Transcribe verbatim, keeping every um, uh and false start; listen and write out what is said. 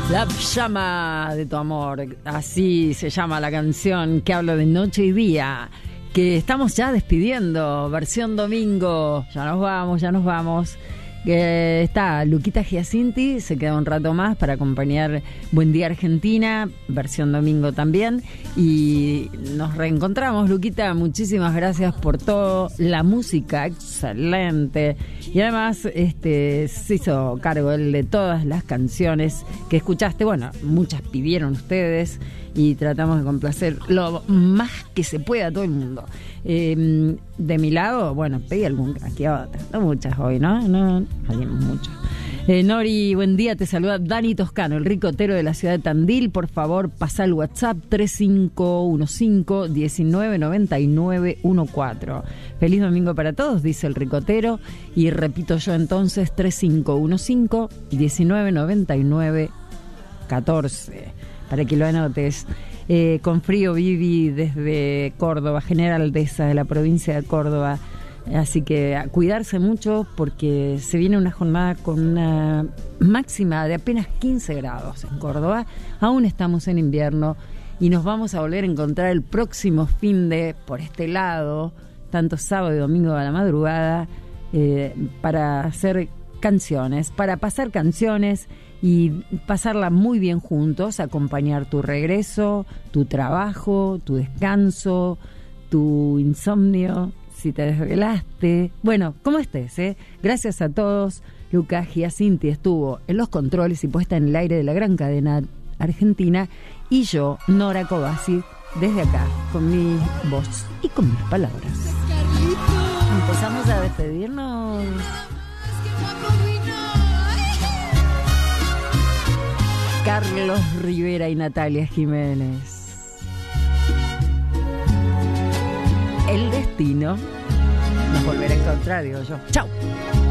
La llama de tu amor, así se llama la canción que habla de noche y día, que estamos ya despidiendo, versión domingo, ya nos vamos, ya nos vamos. Que está Luquita Giacinti, se queda un rato más para acompañar Buen Día Argentina, versión domingo también, y nos reencontramos. Luquita, muchísimas gracias por todo, la música excelente, y además este se hizo cargo él de todas las canciones que escuchaste. Bueno, muchas pidieron ustedes y tratamos de complacer lo más que se pueda a todo el mundo. Eh, de mi lado, bueno, pedí algún aquí otra, no muchas hoy, ¿no? No, salimos muchas. Eh, Nori, buen día, te saluda Dani Toscano, el ricotero de la ciudad de Tandil. Por favor, pasa el WhatsApp tres cinco uno cinco, uno nueve nueve nueve uno cuatro. Feliz domingo para todos, dice el ricotero, y repito yo entonces, tres cinco uno cinco, uno nueve nueve nueve catorce, para que lo anotes. Eh, con frío, Vivi, desde Córdoba, General Dehesa, de la provincia de Córdoba. Así que a cuidarse mucho porque se viene una jornada con una máxima de apenas quince grados en Córdoba. Aún estamos en invierno y nos vamos a volver a encontrar el próximo fin de por este lado, tanto sábado y domingo a la madrugada, eh, para hacer canciones, para pasar canciones y pasarla muy bien juntos, acompañar tu regreso, tu trabajo, tu descanso, tu insomnio, si te desvelaste, bueno, como estés, ¿eh? Gracias a todos. Lucas Giacinti estuvo en los controles y puesta en el aire de la gran cadena argentina, y yo, Nora Cobasi, desde acá, con mi voz y con mis palabras. Empezamos a despedirnos. Carlos Rivera y Natalia Jiménez. El destino nos volverá a encontrar, digo yo. ¡Chau!